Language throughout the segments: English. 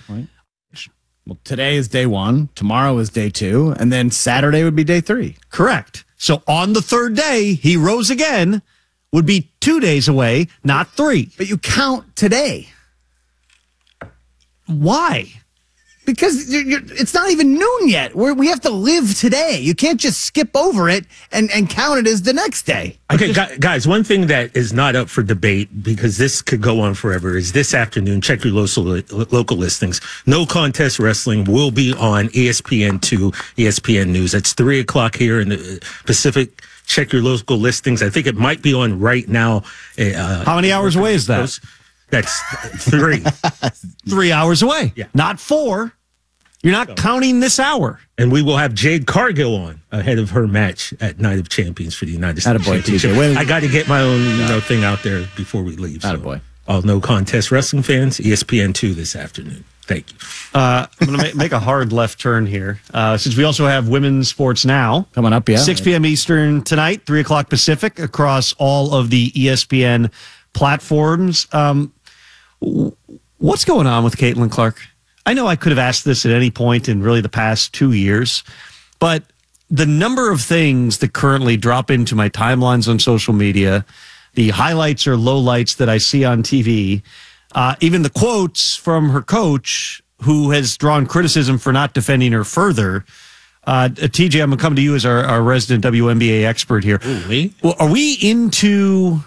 Right. Well, today is day 1, tomorrow is day 2, and then Saturday would be day 3. Correct. So on the third day, he rose again, would be 2 days away, not 3. But you count today. Why? Because it's not even noon yet. We have to live today. You can't just skip over it and count it as the next day. Okay, guys, one thing that is not up for debate, because this could go on forever, is this afternoon, check your local listings. No Contest Wrestling will be on ESPN2, ESPN News. That's 3 o'clock here in the Pacific. Check your local listings. I think it might be on right now. How many hours away is that? That's 3. 3 hours away. Yeah. Not 4. You're not counting this hour. And we will have Jade Cargill on ahead of her match at Night of Champions for the United States Attaboy, Championship. TJ. I got to get my own thing out there before we leave. Attaboy. All No Contest Wrestling fans, ESPN2 this afternoon. Thank you. I'm going to make a hard left turn here. Since we also have women's sports now. Coming up, yeah. 6 p.m. Eastern tonight, 3 o'clock Pacific, across all of the ESPN platforms. What's going on with Caitlin Clark? I know I could have asked this at any point in really the past 2 years, but the number of things that currently drop into my timelines on social media, the highlights or lowlights that I see on TV, even the quotes from her coach, who has drawn criticism for not defending her further. TJ, I'm going to come to you as our resident WNBA expert here. Ooh, well, are we into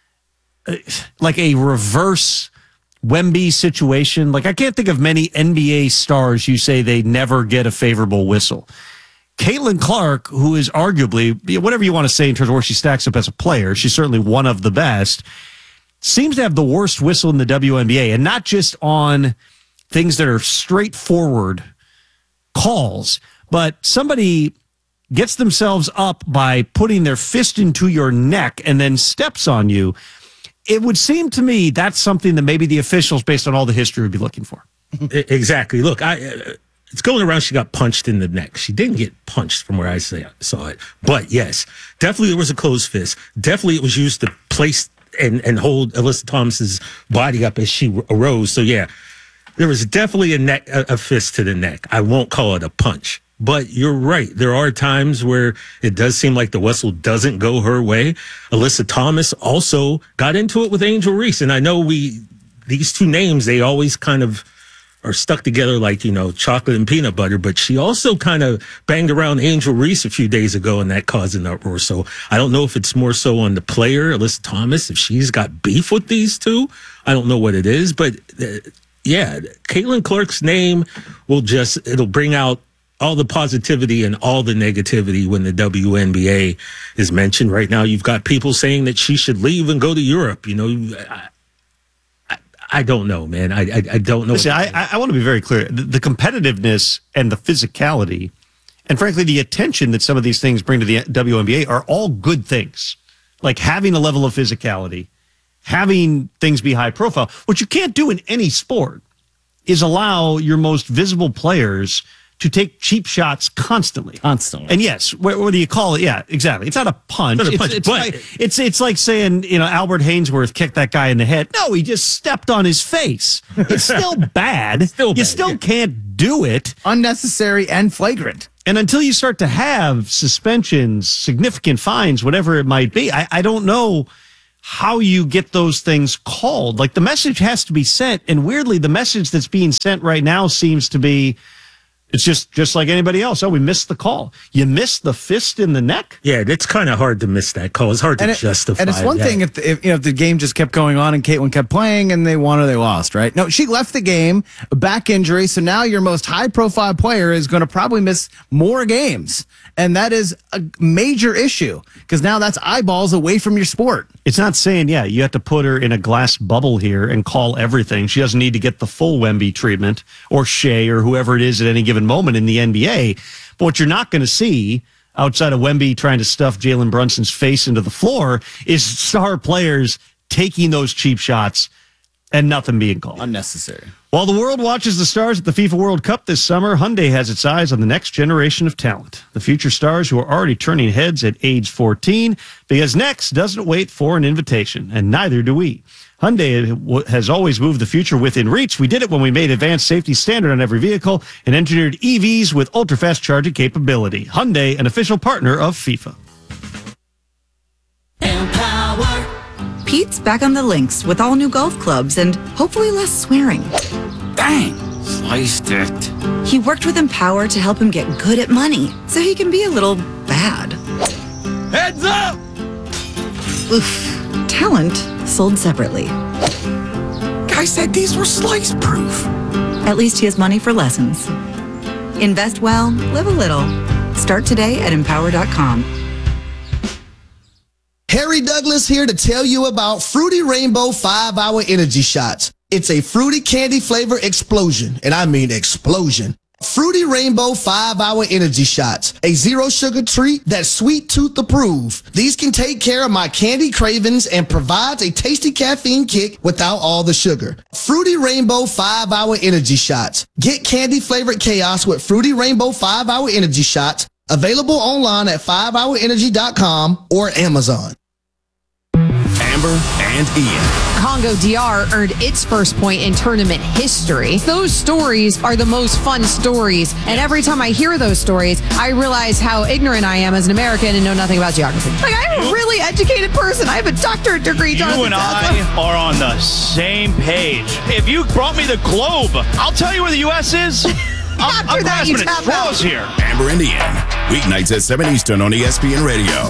like a reverse Wemby situation? Like, I can't think of many NBA stars you say they never get a favorable whistle. Caitlin Clark, who is arguably, whatever you want to say in terms of where she stacks up as a player, she's certainly one of the best, seems to have the worst whistle in the WNBA, and not just on things that are straightforward calls, but somebody gets themselves up by putting their fist into your neck and then steps on you. It would seem to me that's something that maybe the officials, based on all the history, would be looking for. Exactly. Look, it's going around. She got punched in the neck. She didn't get punched from where I saw it. But yes, definitely it was a closed fist. Definitely it was used to place and hold Alyssa Thomas's body up as she arose. So yeah, there was definitely a fist to the neck. I won't call it a punch. But you're right. There are times where it does seem like the whistle doesn't go her way. Alyssa Thomas also got into it with Angel Reese. And I know these two names, they always kind of are stuck together like, chocolate and peanut butter. But she also kind of banged around Angel Reese a few days ago, and that caused an uproar. So I don't know if it's more so on the player, Alyssa Thomas, if she's got beef with these two. I don't know what it is. But yeah, Caitlin Clark's name it'll bring out all the positivity and all the negativity when the WNBA is mentioned. Right now, you've got people saying that she should leave and go to Europe. I don't know, man. I don't know. Listen, I want to be very clear. The competitiveness and the physicality, and frankly, the attention that some of these things bring to the WNBA are all good things. Like having a level of physicality, having things be high profile. What you can't do in any sport is allow your most visible players to take cheap shots constantly. And yes, whether you call it, yeah, exactly. It's not a punch. It's like saying, Albert Hainsworth kicked that guy in the head. No, he just stepped on his face. It's still bad. You still can't do it. Unnecessary and flagrant. And until you start to have suspensions, significant fines, whatever it might be, I don't know how you get those things called. Like, the message has to be sent. And weirdly, the message that's being sent right now seems to be, it's just like anybody else. Oh, we missed the call. You missed the fist in the neck? Yeah, it's kind of hard to miss that call. It's hard to justify. And it's one thing if the game just kept going on and Caitlin kept playing and they won or they lost, right? No, she left the game, a back injury, so now your most high-profile player is going to probably miss more games. And that is a major issue because now that's eyeballs away from your sport. It's not saying, you have to put her in a glass bubble here and call everything. She doesn't need to get the full Wemby treatment or Shea or whoever it is at any given moment in the NBA. But what you're not going to see outside of Wemby trying to stuff Jalen Brunson's face into the floor is star players taking those cheap shots and nothing being called. Unnecessary. While the world watches the stars at the FIFA World Cup this summer, Hyundai has its eyes on the next generation of talent. The future stars who are already turning heads at age 14, because next doesn't wait for an invitation, and neither do we. Hyundai has always moved the future within reach. We did it when we made advanced safety standard on every vehicle and engineered EVs with ultra-fast charging capability. Hyundai, an official partner of FIFA. Pete's back on the links with all new golf clubs and hopefully less swearing. Dang, sliced it. He worked with Empower to help him get good at money so he can be a little bad. Heads up! Oof. Talent sold separately. Guy said these were slice proof. At least he has money for lessons. Invest well, live a little. Start today at empower.com. Harry Douglas here to tell you about Fruity Rainbow 5-Hour Energy Shots. It's a fruity candy flavor explosion, and I mean explosion. Fruity Rainbow 5-Hour Energy Shots, a zero sugar treat that's sweet tooth approved. These can take care of my candy cravings and provides a tasty caffeine kick without all the sugar. Fruity Rainbow 5-Hour Energy Shots. Get candy flavored chaos with Fruity Rainbow 5-Hour Energy Shots. Available online at 5hourenergy.com or Amazon. Amber and Ian. Congo DR earned its first point in tournament history. Those stories are the most fun stories. And every time I hear those stories, I realize how ignorant I am as an American and know nothing about geography. Like, I'm a really educated person. I have a doctorate degree. You and I are on the same page. If you brought me the globe, I'll tell you where the U.S. is. After that, you tap out. Here. Amber and Ian. Weeknights at 7 Eastern on ESPN Radio.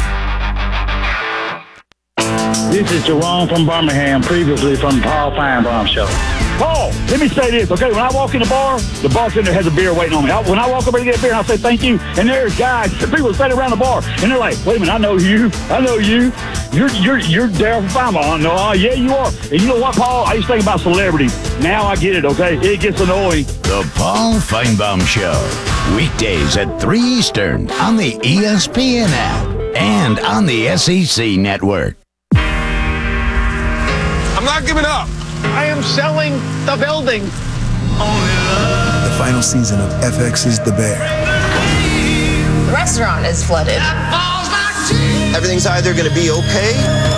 This is Jerome from Birmingham, previously from the Paul Feinbaum Show. Paul, let me say this, okay? When I walk in the bartender has a beer waiting on me. When I walk over to get a beer, and I say thank you, and there's guys, people standing around the bar, and they're like, wait a minute, I know you. You're Daryl Feinbaum. No, yeah, you are. And you know what, Paul? I used to think about celebrities. Now I get it, okay? It gets annoying. The Paul Feinbaum Show. Weekdays at 3 Eastern on the ESPN app and on the SEC Network. I'm not giving up. I am selling the building. The final season of FX's The Bear. The restaurant is flooded. Everything's either going to be okay,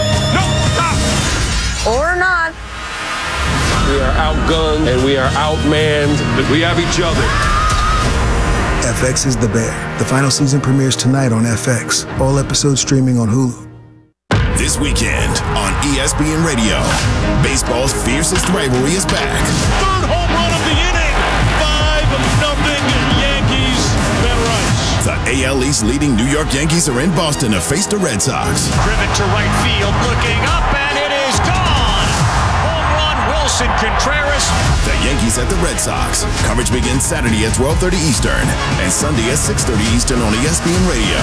or not. We are outgunned and we are outmanned, but we have each other. FX's The Bear. The final season premieres tonight on FX. All episodes streaming on Hulu. This weekend on ESPN Radio, baseball's fiercest rivalry is back. Third home run of the inning. 5-0 Yankees. Ben Rice. The AL East leading New York Yankees are in Boston to face the Red Sox. Driven to right field, looking up, and it is gone. Home run, Wilson Contreras. The Yankees at the Red Sox. Coverage begins Saturday at 12:30 Eastern and Sunday at 6:30 Eastern on ESPN Radio.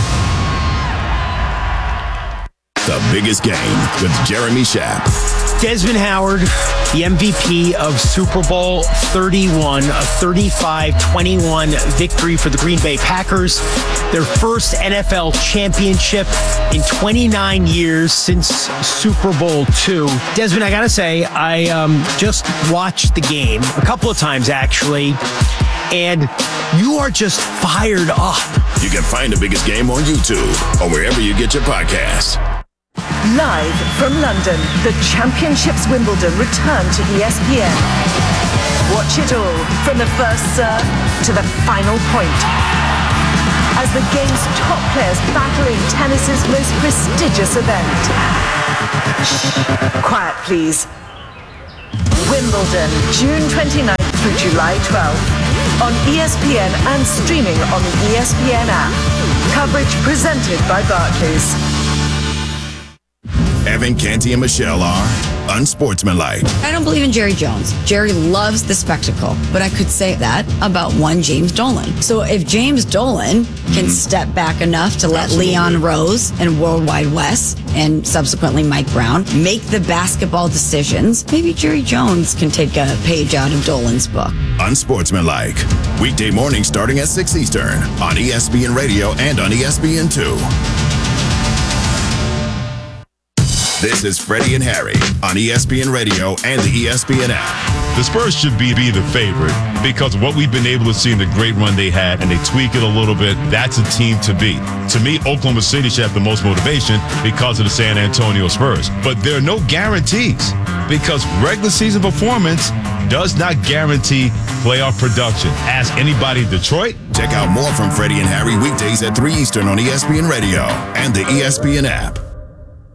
The biggest game with Jeremy Schaap. Desmond Howard, the MVP of Super Bowl 31, a 35-21 victory for the Green Bay Packers. Their first NFL championship in 29 years since Super Bowl II. Desmond, I gotta say, I just watched the game a couple of times, actually, and you are just fired up. You can find the biggest game on YouTube or wherever you get your podcasts. Live from London, the Championships Wimbledon return to ESPN. Watch it all from the first serve to the final point. As the game's top players battle in tennis's most prestigious event. Shh, quiet please. Wimbledon, June 29th through July 12th. On ESPN and streaming on the ESPN app. Coverage presented by Barclays. Evan, Canty, and Michelle are unsportsmanlike. I don't believe in Jerry Jones. Jerry loves the spectacle, but I could say that about one James Dolan. So if James Dolan can step back enough to let Leon Rose and Worldwide Wes and subsequently Mike Brown make the basketball decisions, maybe Jerry Jones can take a page out of Dolan's book. Unsportsmanlike. Weekday morning starting at 6 Eastern on ESPN Radio and on ESPN2. This is Freddie and Harry on ESPN Radio and the ESPN app. The Spurs should be the favorite because of what we've been able to see in the great run they had, and they tweak it a little bit. That's a team to beat. To me, Oklahoma City should have the most motivation because of the San Antonio Spurs. But there are no guarantees because regular season performance does not guarantee playoff production. Ask anybody in Detroit. Check out more from Freddie and Harry weekdays at 3 Eastern on ESPN Radio and the ESPN app.